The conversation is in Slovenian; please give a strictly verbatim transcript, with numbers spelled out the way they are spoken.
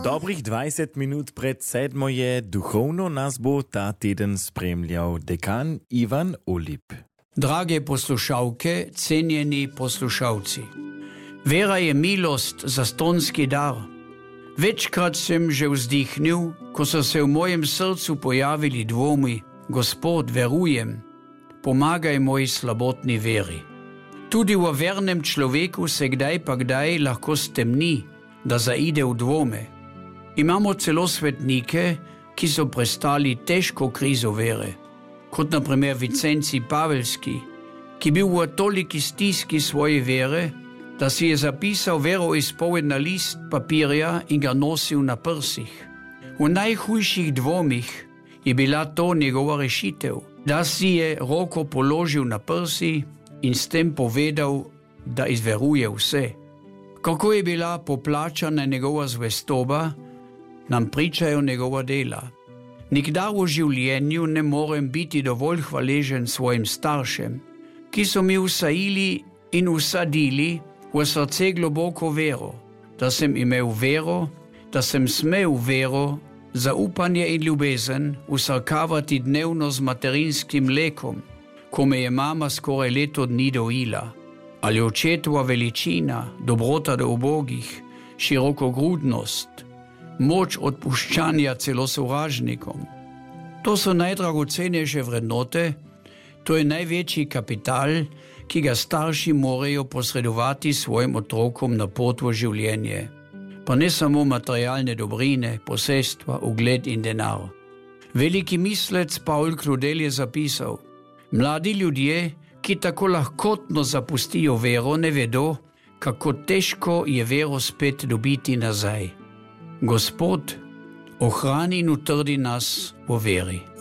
Dobrih dvajset minut pred sedmo je duchovno nas bo ta teden spremljal dekan Ivan Olip. Drage poslušalke, cenjeni poslušalci. Vera je milost za stonski dar. Večkrat sem že vzdihnil, ko so se v mojem srcu pojavili dvomi. Gospod, verujem, pomagaj moji slabotni veri. Tudi v vernem človeku se kdaj pa kdaj lahko stemni, da zaide v dvome. Imamo celo svetnike, ki so prestali težko krizo vere, kot na primer Vicenci Pavelski, ki bil v toliki stiski svoje vere, da si je zapisal veroizpoved na list papirja in ga nosil na prsih. V najhujših dvomih je bila to njegova rešitev, da si je roko položil na prsi in s tem povedal, da izveruje vse. Kako je bila poplačana njegova zvestoba, nam pričajo njegova dela. Nikdar v življenju ne morem biti dovolj hvaležen svojim staršem, ki so mi vsajili in vsadili v srce globoko vero, da sem imel vero, da sem smel vero, zaupanje in ljubezen vsakavati dnevno z materinskim mlekom, ko me je mama skoraj leto dni dojila, ali očetova veličina, dobrota do ubogih, širokogrudnost, moč odpuščanja celo sovražnikom. To so najdragocenejše vrednote, to je največji kapital, ki ga starši morajo posredovati svojim otrokom na pot v življenje. Pa ne samo materialne dobrine, posestva, ugled in denar. Veliki mislec Paul Claudel je zapisal: mladi ljudje, ki tako lahkotno zapustijo vero, ne vedo, kako težko je vero spet dobiti nazaj. Gospod, ohrani in utrdi nas v veri.